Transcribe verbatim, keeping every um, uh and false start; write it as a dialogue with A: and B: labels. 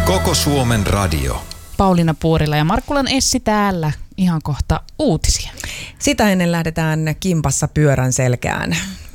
A: Koko Suomen radio.
B: Pauliina Puurila ja Markkulan Essi täällä. Ihan kohta uutisia.
C: Sitä ennen lähdetään kimpassa pyörän selkään.